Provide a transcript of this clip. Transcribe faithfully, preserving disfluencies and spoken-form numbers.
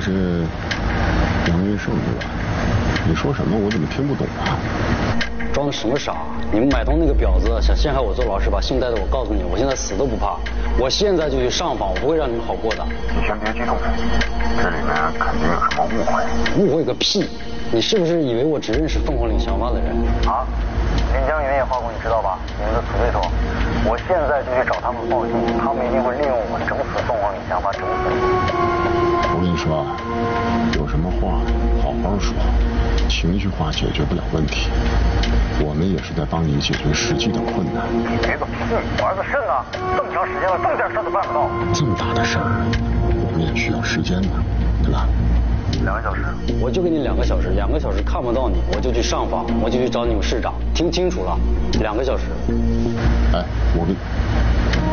是杨云胜对吧？你说什么？我怎么听不懂啊？ 装的什么傻？你们买通那个婊子想陷害我做老师，把信带走。我告诉你，我现在死都不怕。我现在就去上访，我不会让你们好过的。 你先别激动，这里面肯定有什么误会。 误会个屁！你是不是以为我只认识凤凰岭祥发的人？ 啊，临江原野化工你知道吧？你们的死对头。我现在就去找他们报信，他们一定会利用我整死凤凰岭祥发，整死你。 我跟你说，有什么话好好说，情绪化解决不了问题。我们也是在帮你解决实际的困难。 你别个屁！我儿子肾呢？这么长时间了，这么点事都办不到。 这么大的事儿，我们也需要时间的，对吧？ 两个小时， 我就给你两个小时，两个小时看不到你，我就去上访，我就去找你们市长，听清楚了，两个小时。 哎，我跟。